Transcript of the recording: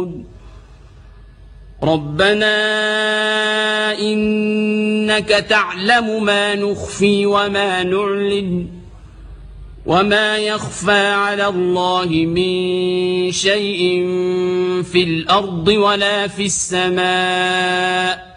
يعلمون ربنا إنك تعلم ما نخفي وما نعلن وما يخفى على الله من شيء في الأرض ولا في السماء